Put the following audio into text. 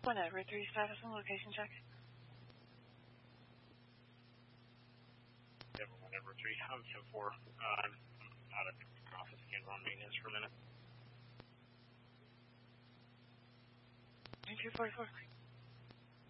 Whenever 3 status and location check. Whenever 3, I'm 10-4. I'm out of office again on maintenance for a minute. 244.